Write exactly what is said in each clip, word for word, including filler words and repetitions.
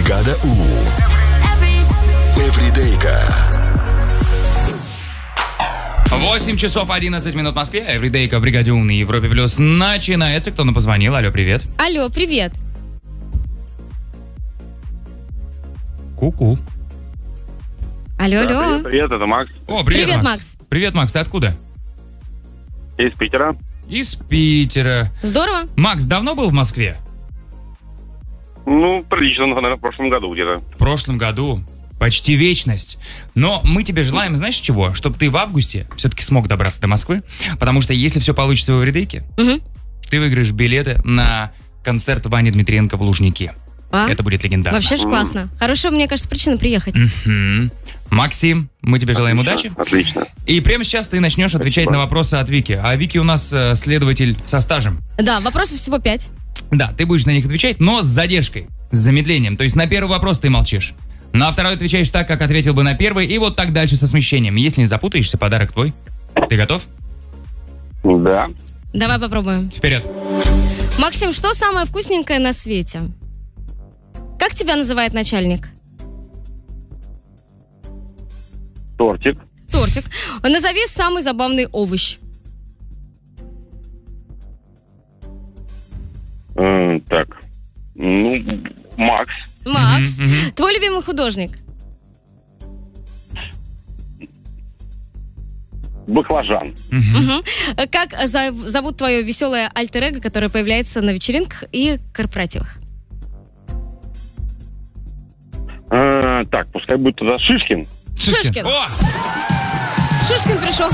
Бригада У. Эвридейка. восемь часов одиннадцать минут в Москве. Эвридейка в Бригаде У на Европе Плюс начинается. Кто нам позвонил? Алло, привет. Алло, привет. Ку-ку. Алло, Да, алло. привет, привет, это Макс О, привет, Привет, Макс. Макс. Привет, Макс, ты откуда? из Питера. Из Питера. Здорово. Макс, давно был в Москве? Ну, прилично, наверное, в прошлом году где-то. В прошлом году. Почти вечность. Но мы тебе желаем, знаешь чего? Чтобы ты в августе все-таки смог добраться до Москвы. Потому что если все получится в Эвридейке, Угу. ты выиграешь билеты на концерт Вани Дмитриенко в Лужники. А? Это будет легендарно. Вообще ж классно. Хорошая, мне кажется, причина приехать. Мгм. Максим, мы тебе желаем удачи. Отлично. И прямо сейчас ты начнешь отвечать Спасибо. на вопросы от Вики. А Вики у нас э, следователь со стажем. Да, вопросов всего пять. Да, ты будешь на них отвечать, но с задержкой, с замедлением. То есть на первый вопрос ты молчишь. На второй отвечаешь так, как ответил бы на первый, и вот так дальше со смещением. Если не запутаешься, подарок твой. Ты готов? Да. Давай попробуем. Вперед. Максим, что самое вкусненькое на свете? Как тебя называет начальник? Тортик. Тортик. Назови самый забавный овощ. М, так. Ну, Макс. Макс. Мгм, мгм. Твой любимый художник? Баклажан. Мгм. Как за- зовут твое веселое альтер-эго, которое появляется на вечеринках и корпоративах? А, так, пускай будет тогда Шишкин. Шишкин. О! Шишкин пришел.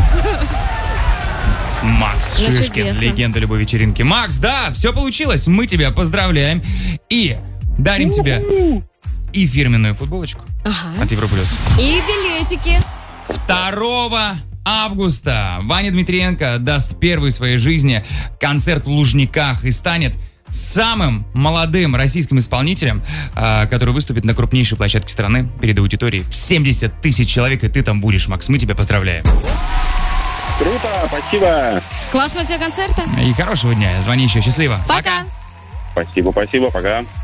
Макс Ну, Шишкин, чудесно. легенда любой вечеринки. Макс, да, все получилось. Мы тебя поздравляем. И дарим тебе и фирменную футболочку Ага. от Европа Плюс. И билетики. второго августа Ваня Дмитриенко даст первый в своей жизни концерт в Лужниках и станет самым молодым российским исполнителем, а, который выступит на крупнейшей площадке страны перед аудиторией в семьдесят тысяч человек, и ты там будешь, Макс. Мы тебя поздравляем. Круто, спасибо. Классного у тебя концерта. И хорошего дня. Звони еще. Счастливо. Пока. Спасибо, спасибо, пока.